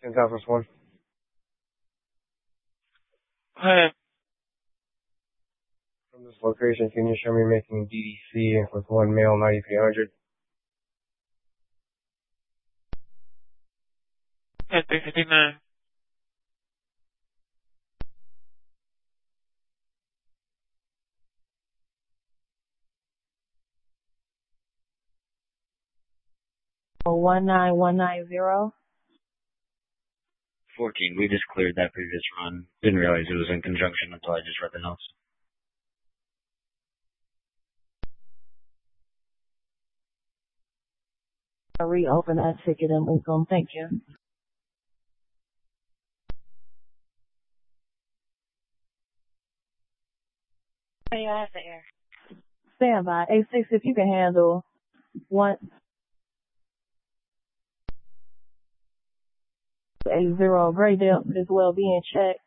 10 Southwest 1. Hi. From this location, can you show me making DDC with one male 9300? At 59. Oh, 19190. 14. We just cleared that previous run. Didn't realize it was in conjunction until I just read the notes. I'll reopen that ticket and move on. Thank you. Hey, I have the air. Stand by. A6, if you can handle 180, Gray Depth as well being checked.